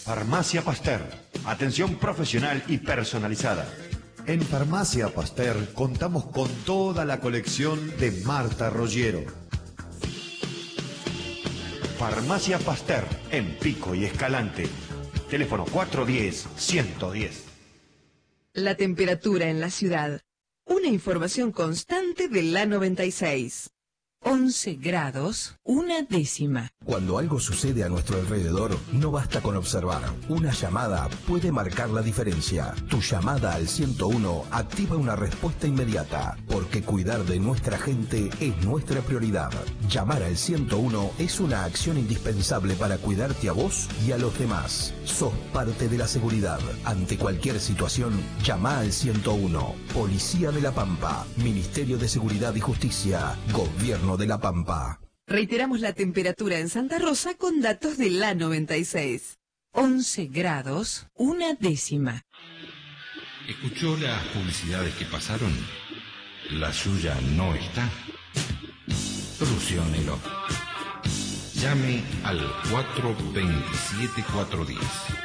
Farmacia Pasteur. Atención profesional y personalizada. En Farmacia Pasteur contamos con toda la colección de Marta Rogero. Farmacia Pasteur, en Pico y Escalante. Teléfono 410-110. La temperatura en la ciudad. Una información constante de la 96. 11 grados, 1/10. Cuando algo sucede a nuestro alrededor, no basta con observar. Una llamada puede marcar la diferencia. Tu llamada al 101 activa una respuesta inmediata, porque cuidar de nuestra gente es nuestra prioridad. Llamar al 101 es una acción indispensable para cuidarte a vos y a los demás. Sos parte de la seguridad. Ante cualquier situación, llama al 101. Policía de La Pampa, Ministerio de Seguridad y Justicia, Gobierno de La Pampa. Reiteramos la temperatura en Santa Rosa con datos de la 96. 11 grados, 1/10. ¿Escuchó las publicidades que pasaron? La suya no está. Soluciónelo. Llame al 427-410.